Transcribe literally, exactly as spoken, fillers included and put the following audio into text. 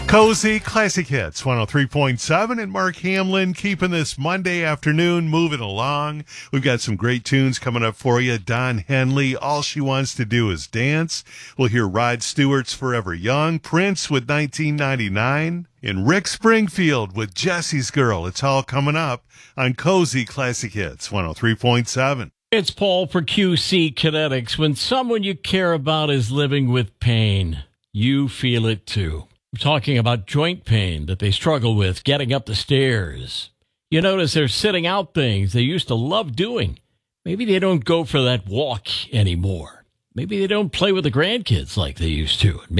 Cozy Classic Hits one oh three point seven, and Mark Hamlin keeping this Monday afternoon moving along. We've got some great tunes coming up for you. Don Henley, All She Wants to Do Is Dance. We'll hear Rod Stewart's Forever Young, Prince with nineteen ninety-nine, and Rick Springfield with Jesse's Girl. It's all coming up on Cozy Classic Hits one oh three point seven. It's Paul for Q C Kinetics. When someone you care about is living with pain, you feel it too. We're talking about joint pain that they struggle with getting up the stairs. You notice they're sitting out things they used to love doing. Maybe they don't go for that walk anymore. Maybe they don't play with the grandkids like they used to.